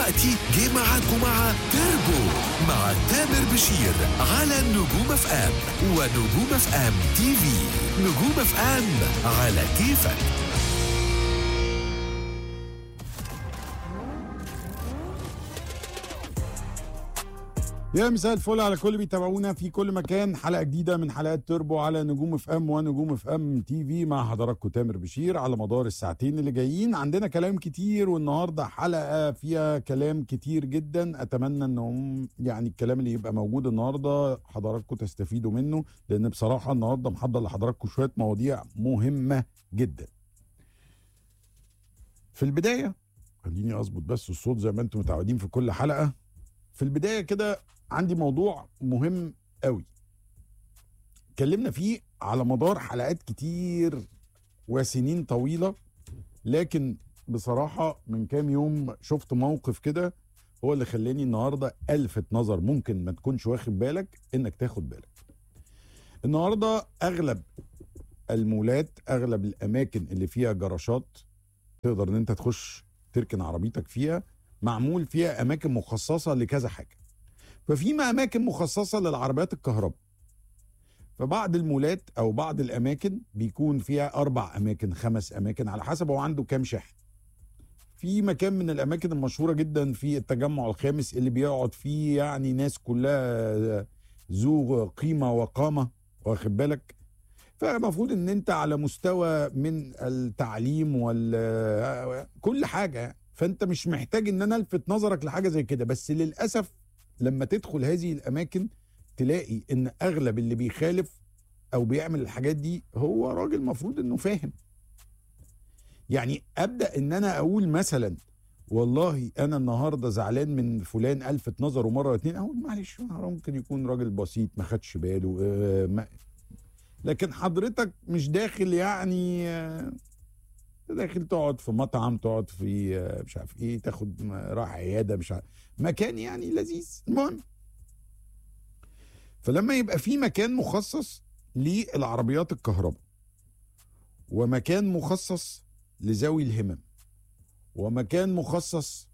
دلوقتي جه معاكم مع تربو مع تامر بشير على نجوم اف ام ونجوم اف ام تي في. نجوم اف ام على كيفك. يا مساء الفل على كل بيتابعونا في كل مكان. حلقة جديدة من حلقات تربو على نجوم اف ام ونجوم اف ام تي في مع حضراتكم تامر بشير. على مدار الساعتين اللي جايين عندنا كلام كتير، والنهارده حلقة فيها كلام كتير جدا. اتمنى انهم يعني الكلام اللي يبقى موجود النهارده حضراتكم تستفيدوا منه، لان بصراحة النهارده محضر لحضراتكم شوية مواضيع مهمة جدا. في البداية خليني اظبط بس الصوت زي ما انتم متعودين في كل حلقة. في البداية كده عندي موضوع مهم قوي اتكلمنا فيه على مدار حلقات كتير وسنين طويلة، لكن بصراحة من كام يوم شفت موقف كده هو اللي خلاني النهاردة ألفت نظر. ممكن ما تكونش واخد بالك انك تاخد بالك. النهاردة اغلب المولات، اغلب الاماكن اللي فيها جراشات تقدر ان انت تخش تركن عربيتك فيها، معمول فيها اماكن مخصصة لكذا حاجة. ففي اماكن مخصصه للعربيات الكهرباء. فبعض المولات او بعض الاماكن بيكون فيها 4 اماكن 5 اماكن على حسب هو عنده كام شاحن. في مكان من الاماكن المشهوره جدا في التجمع الخامس اللي بيقعد فيه يعني ناس كلها ذو قيمه وقامه، واخد بالك. فالمفروض ان انت على مستوى من التعليم كل حاجه، فانت مش محتاج ان انا الفت نظرك لحاجه زي كده. بس للاسف لما تدخل هذه الاماكن تلاقي ان اغلب اللي بيخالف او بيعمل الحاجات دي هو راجل مفروض انه فاهم. يعني ابدا ان انا اقول مثلا والله انا النهارده زعلان من فلان الفت نظره مره واتنين، اقول معلش ممكن يكون راجل بسيط ما خدش باله. لكن حضرتك مش داخل يعني داخل تقعد في مطعم، تقعد في مش عارف ايه، تاخد راح عياده، مش عارف مكان يعني لذيذ. المهم، فلما يبقى في مكان مخصص للعربيات الكهرباء، ومكان مخصص لذوي الهمم، ومكان مخصص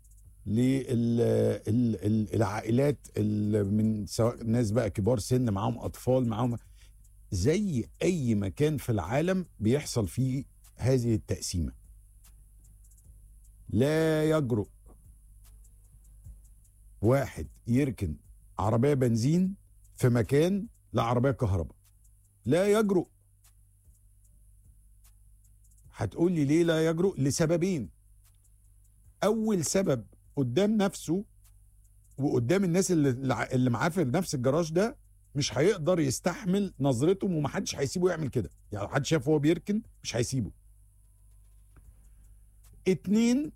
للعائلات من سواء ناس بقى كبار سن معاهم اطفال معاهم، زي اي مكان في العالم بيحصل فيه هذه التقسيمه. لا يجرؤ واحد يركن عربيه بنزين في مكان لعربيه كهرباء. لا يجرؤ. هتقول لي ليه لا يجرؤ؟ لسببين. اول سبب قدام نفسه وقدام الناس اللي معاه في نفس الجراج ده، مش هيقدر يستحمل نظرتهم ومحدش هيسيبه يعمل كده. يعني لو حد شافه وهو بيركن مش هيسيبه. 2،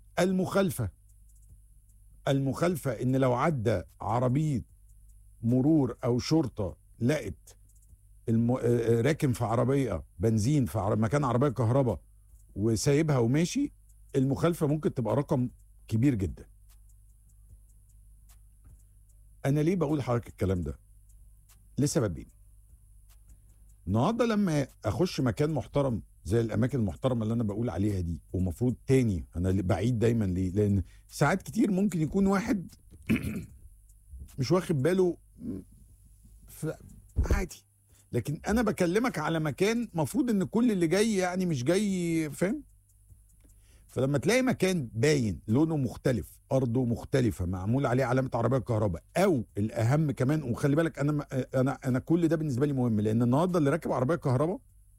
المخالفة ان لو عدى عربية مرور او شرطة لقت راكن في عربية بنزين في مكان عربية كهرباء وسايبها وماشي، المخالفة ممكن تبقى رقم كبير جدا. انا ليه بقول لحضرتك الكلام ده؟ لسببين. النهارده لما اخش مكان محترم زي الاماكن المحترمه اللي انا بقول عليها دي، ومفروض تاني انا بعيد دايما ليه؟ لان ساعات كتير ممكن يكون واحد مش واخد باله عادي، لكن انا بكلمك على مكان مفروض ان كل اللي جاي يعني مش جاي فاهم. فلما تلاقي مكان باين لونه مختلف، ارضه مختلفه، معمول عليه علامه عربيه كهرباء، او الاهم كمان، وخلي بالك انا كل ده بالنسبه لي مهم، لان النهارده اللي راكب عربيه كهرباء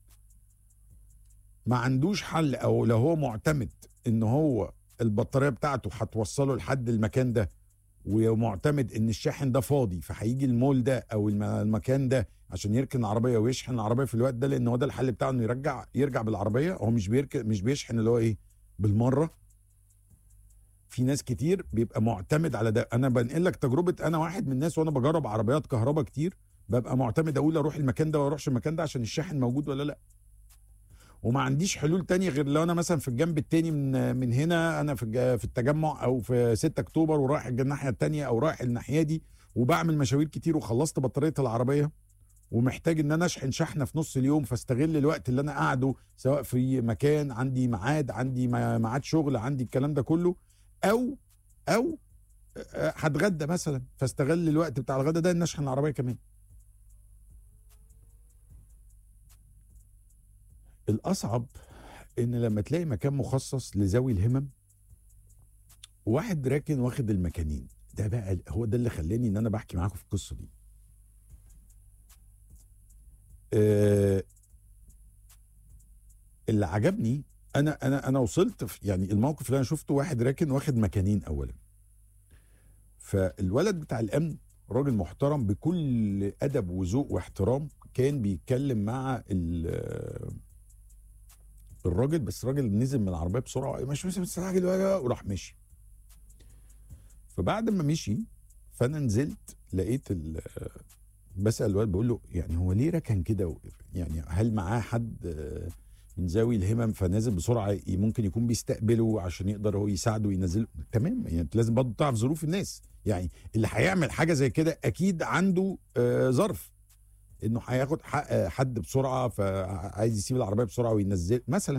ما عندوش حل، او لو هو معتمد ان هو البطاريه بتاعته هتوصله لحد المكان ده، ومعتمد ان الشاحن ده فاضي، فهيجي المول ده او المكان ده عشان يركن العربيه ويشحن العربيه في الوقت ده، لان هو ده الحل بتاعه انه يرجع بالعربيه. هو مش بيشحن اللي هو ايه بالمره. في ناس كتير بيبقى معتمد على ده. انا بنقل لك تجربه، انا واحد من الناس وانا بجرب عربيات كهرباء كتير ببقى معتمد اقول اروح المكان ده واروحش المكان ده عشان الشاحن موجود ولا لا. وما عنديش حلول تانية غير لو انا مثلا في الجنب التاني من هنا، انا في التجمع او في 6 اكتوبر ورايح الناحيه التانية او رايح الناحيه دي، وبعمل مشاوير كتير وخلصت بطاريه العربيه ومحتاج ان انا اشحن شحنه في نص اليوم، فاستغل الوقت اللي انا قاعده سواء في مكان عندي ميعاد، عندي ميعاد شغل، عندي الكلام ده كله، او هتغدى مثلا، فاستغل الوقت بتاع الغدا ده ان اشحن العربيه كمان. الاصعب ان لما تلاقي مكان مخصص لذوي الهمم، واحد راكن واخد المكانين، ده بقى هو ده اللي خلاني ان انا بحكي معاكم في القصه دي. آه، اللي عجبني، انا وصلت في يعني الموقف اللي انا شفته، واحد راكن واخد مكانين اولا. فالولد بتاع الامن راجل محترم بكل ادب وذوق واحترام، كان بيتكلم مع الراجل، بس الراجل نزل من العربيه بسرعه، مش مستعجل وراح مشي. فبعد ما مشي، فانا نزلت لقيت بسال الولد بقول له يعني هو ليه ركن كده، يعني هل معاه حد من ذوي الهمم فنازل بسرعه، ممكن يكون بيستقبله عشان يقدر هو يساعده وينزله. تمام، يعني انت لازم برضه تعرف ظروف الناس، يعني اللي هيعمل حاجه زي كده اكيد عنده ظرف انه هياخد حق حد بسرعه، فعايز يسيب العربيه بسرعه وينزل مثلا.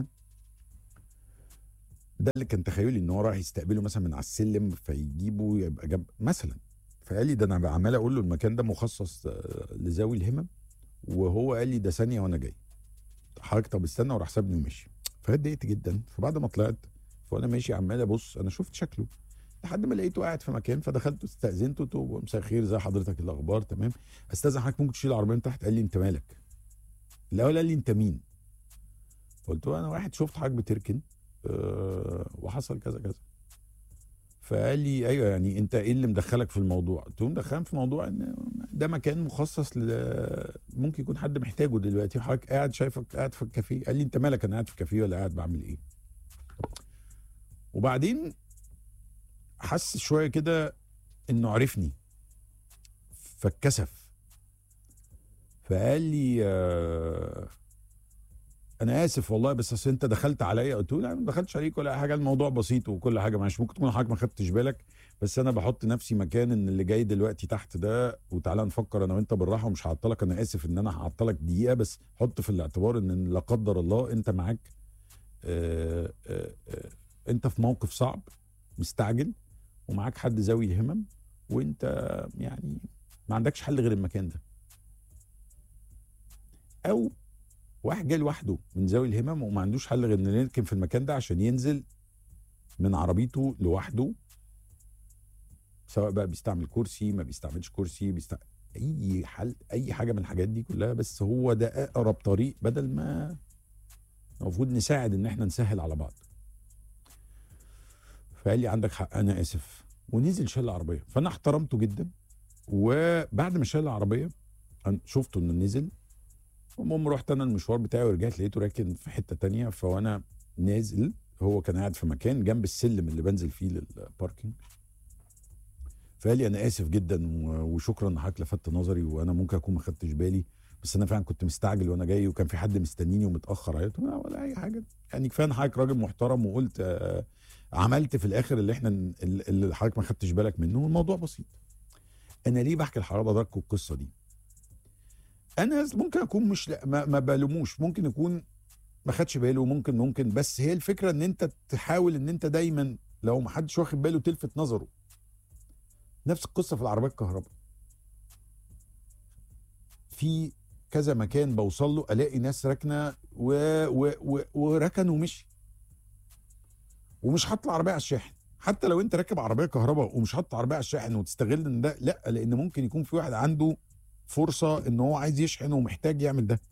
ده اللي كان تخيلي، ان هو رايح يستقبله مثلا من على السلم فيجيبه يبقى جنب مثلا. فقال لي ده انا عمال اقول له المكان ده مخصص لذوي الهمم، وهو قال لي ده ثانيه وانا جاي. حضرتك طب استنى، وراح سابني ومشي. فاتضايقت جدا. فبعد ما طلعت فانا ماشي عمال ابص، انا شفت شكله لحد ما لقيته قاعد في مكان، فدخلت استاذنته، قلت له مساء الخير، ازي حضرتك، الاخبار تمام، استاذن حضرتك ممكن تشيل العربيه من تحت؟ قال لي انت مالك؟ الاول قال لي انت مين؟ قلت له انا واحد شفت حضرتك بتركن وحصل كذا كذا. فقال لي ايوه، يعني انت ايه اللي مدخلك في الموضوع؟ قلت له مدخلني في موضوع ان ده مكان مخصص ممكن يكون حد محتاجه دلوقتي، حضرتك قاعد شايفك قاعد في الكافيه. قال لي انت مالك، انا قاعد في الكافيه ولا قاعد بعمل ايه؟ وبعدين حس شويه كده انه عرفني، فاتكسف. فقال لي انا اسف والله، بس اصل انت دخلت عليا. قلت له لا، ما دخلتش عليك ولا حاجه، الموضوع بسيط وكل حاجه، مش ممكن تكون حضرتك ما خدتش بالك، بس انا بحط نفسي مكان ان اللي جاي دلوقتي تحت ده، وتعالى نفكر انا وانت بالراحه، ومش هعطلك. انا اسف ان انا هعطلك دقيقه، بس حط في الاعتبار ان لا قدر الله انت معاك انت في موقف صعب، مستعجل، ومعاك حد ذوي الهمم، وانت يعني ما عندكش حل غير المكان ده. او واحد جاي لوحده من ذوي الهمم وما عندوش حل غير انه يركن في المكان ده عشان ينزل من عربيته لوحده، سواء بقى بيستعمل كرسي ما بيستعملش كرسي، اي حل، اي حاجه من الحاجات دي كلها، بس هو ده اقرب طريق، بدل ما المفروض نساعد ان احنا نسهل على بعض. فقال لي عندك حق، انا اسف، ونزل شال العربيه. فانا احترمته جدا. وبعد ما شال العربيه شفته انه نزل، المهم رحت انا المشوار بتاعي ورجعت لقيته راكن في حته تانية. فوانا نازل هو كان قاعد في مكان جنب السلم اللي بنزل فيه للباركينج. فقال لي انا اسف جدا وشكرا ان حضرتك لفتت نظري، وانا ممكن اكون ما خدتش بالي، بس انا فعلا كنت مستعجل وانا جاي، وكان في حد مستنيني ومتاخر عليه. ولا اي حاجه، يعني كفايه ان حضرتك راجل محترم، وقلت عملت في الاخر اللي احنا اللي حضرتك ما خدتش بالك منه، والموضوع بسيط. انا ليه بحكي لحضرتك القصه دي؟ انا ممكن اكون مش ما بلوموش، ممكن يكون ما خدش باله، ممكن، بس هي الفكره ان انت تحاول ان انت دايما لو ما حدش واخد باله تلفت نظره. نفس القصه في العربيات الكهرباء، في كذا مكان بوصل له الاقي ناس راكنه وركن ومشي، ومش حاطط العربيه على الشاحن. حتى لو انت راكب عربيه كهرباء ومش حاطط العربيه على الشاحن وتستغل ان ده، لا، لان ممكن يكون في واحد عنده فرصه ان هو عايز يشحن ومحتاج يعمل ده.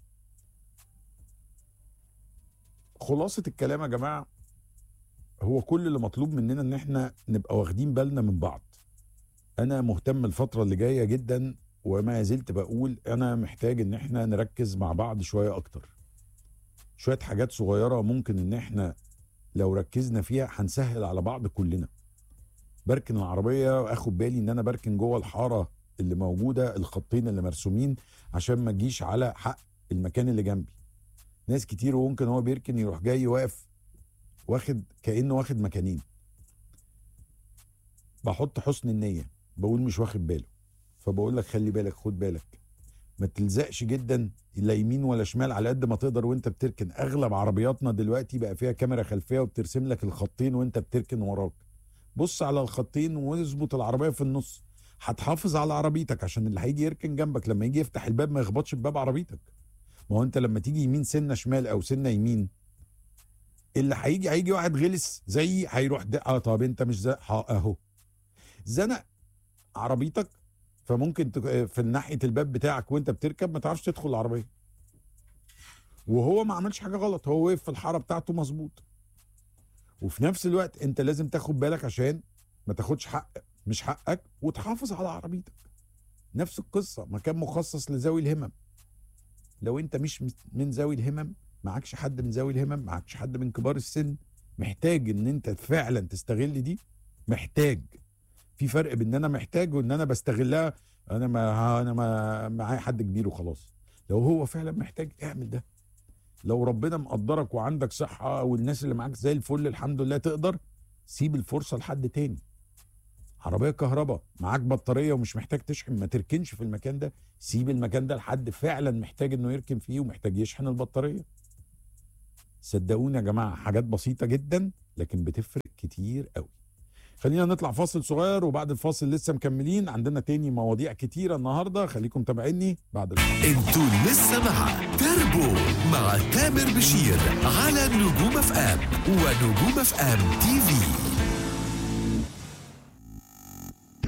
خلاصه الكلام يا جماعه، هو كل اللي مطلوب مننا ان احنا نبقى واخدين بالنا من بعض. انا مهتم الفتره اللي جايه جدا، وما زلت بقول انا محتاج ان احنا نركز مع بعض شويه اكتر. شويه حاجات صغيره ممكن ان احنا لو ركزنا فيها هنسهل على بعض كلنا. بركن العربيه واخد بالي ان انا بركن جوه الحاره اللي موجوده، الخطين اللي مرسومين، عشان ما اجيش على حق المكان اللي جنبي. ناس كتير ممكن هو بيركن يروح جاي واقف واخد كانه واخد مكانين. بحط حسن النيه، بقول مش واخد باله، فبقول لك خلي بالك، خد بالك، ما تلزقش جدا لا يمين ولا شمال على قد ما تقدر وانت بتركن. اغلب عربياتنا دلوقتي بقى فيها كاميرا خلفيه وبترسم لك الخطين وانت بتركن وراك. بص على الخطين واظبط العربيه في النص. هتحافظ على عربيتك عشان اللي هيجي يركن جنبك لما يجي يفتح الباب ما يخبطش بباب عربيتك. ما هو انت لما تيجي يمين سنه شمال او سنه يمين، اللي هيجي واحد غلس زي هيروح طب انت مش زي اهو زنق عربيتك، فممكن في ناحيه الباب بتاعك وانت بتركب ما تعرفش تدخل العربيه. وهو ما عملش حاجه غلط، هو وقف في الحاره بتاعته مظبوط. وفي نفس الوقت انت لازم تاخد بالك عشان ما تاخدش حق مش حقك وتحافظ على عربيتك. نفس القصه، مكان مخصص لذوي الهمم. لو انت مش من ذوي الهمم، معكش حد من ذوي الهمم، معكش حد من كبار السن، محتاج ان انت فعلا تستغل دي. محتاج، في فرق بين ان انا محتاج وان انا بستغلها. انا ما معايا حد كبير وخلاص. لو هو فعلا محتاج اعمل ده. لو ربنا مقدرك وعندك صحة والناس اللي معاك زي الفل الحمد لله تقدر، سيب الفرصة لحد تاني. عربية كهرباء معاك بطارية ومش محتاج تشحن، ما تركنش في المكان ده، سيب المكان ده لحد فعلا محتاج انه يركن فيه ومحتاج يشحن البطارية. صدقوني يا جماعة، حاجات بسيطة جدا لكن بتفرق كتير قوي. خلينا نطلع فاصل صغير، وبعد الفاصل لسه مكملين، عندنا تاني مواضيع كتيرة النهاردة. خليكم متابعيني بعد الفاصل. انتوا لسه مع تربو مع تامر بشير على نجوم اف ام ونجوم اف ام تي في.